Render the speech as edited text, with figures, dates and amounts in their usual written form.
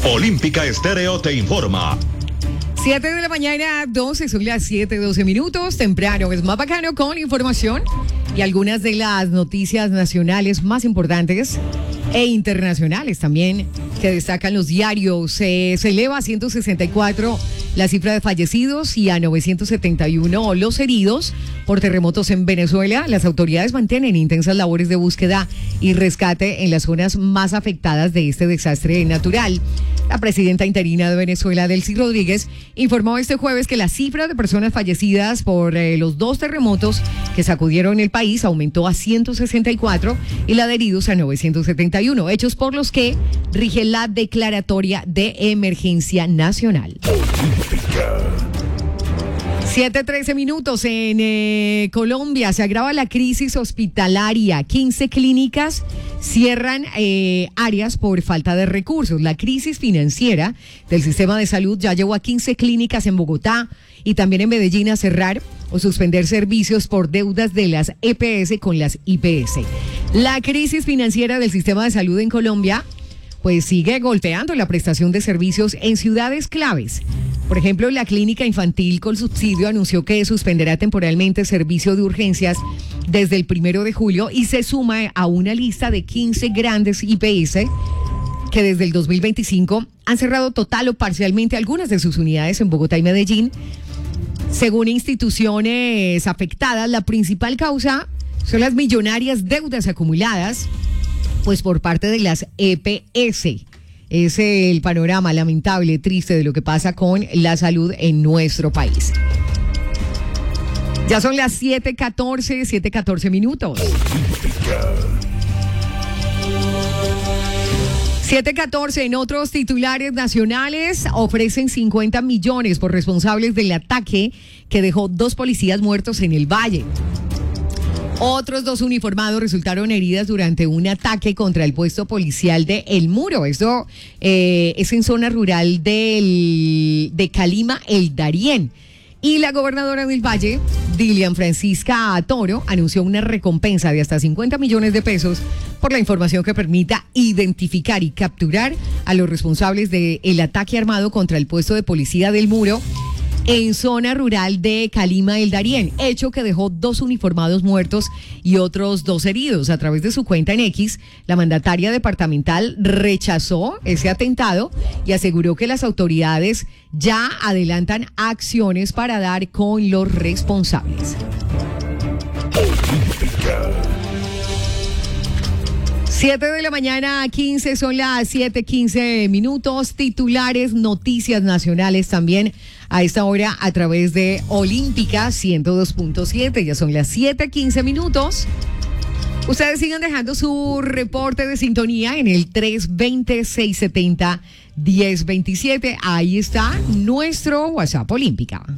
Olímpica Estéreo te informa. 7 de la mañana, 12, son las 7:12 minutos. Temprano es más bacano con información y algunas de las noticias nacionales más importantes e internacionales también que destacan los diarios. Se eleva a 164 la cifra de fallecidos y a 971 los heridos por terremotos en Venezuela. Las autoridades mantienen intensas labores de búsqueda y rescate en las zonas más afectadas de este desastre natural. La presidenta interina de Venezuela, Delcy Rodríguez, informó este jueves que la cifra de personas fallecidas por los dos terremotos que sacudieron el país aumentó a 164 y la de heridos a 971, hechos por los que rige la declaratoria de emergencia nacional. 7:13 minutos en Colombia. Se agrava la crisis hospitalaria. 15 clínicas cierran áreas por falta de recursos. La crisis financiera del sistema de salud ya llevó a 15 clínicas en Bogotá y también en Medellín a cerrar o suspender servicios por deudas de las EPS con las IPS. La crisis financiera del sistema de salud en Colombia pues sigue golpeando la prestación de servicios en ciudades claves. Por ejemplo, la clínica infantil con subsidio anunció que suspenderá temporalmente servicio de urgencias desde el 1 de julio y se suma a una lista de 15 grandes IPS que desde el 2025 han cerrado total o parcialmente algunas de sus unidades en Bogotá y Medellín. Según instituciones afectadas, la principal causa son las millonarias deudas acumuladas pues por parte de las EPS. Es el panorama lamentable, triste de lo que pasa con la salud en nuestro país. Ya son las 7:14 minutos. 7:14 en otros titulares nacionales. Ofrecen 50 millones por responsables del ataque que dejó 2 policías muertos en el Valle. Otros 2 uniformados resultaron heridas durante un ataque contra el puesto policial de El Muro. Esto es en zona rural de Calima, El Darién. Y la gobernadora del Valle, Dilian Francisca Toro, anunció una recompensa de hasta 50 millones de pesos por la información que permita identificar y capturar a los responsables del ataque armado contra el puesto de policía del Muro en zona rural de Calima, El Darién, hecho que dejó 2 uniformados muertos y otros 2 heridos. A través de su cuenta en X, la mandataria departamental rechazó ese atentado y aseguró que las autoridades ya adelantan acciones para dar con los responsables. 7 de la mañana, 15, son las 7:15 minutos. Titulares, noticias nacionales también a esta hora a través de Olímpica 102.7. Ya son las 7:15 minutos. Ustedes sigan dejando su reporte de sintonía en el 320-670-1027. Ahí está nuestro WhatsApp Olímpica.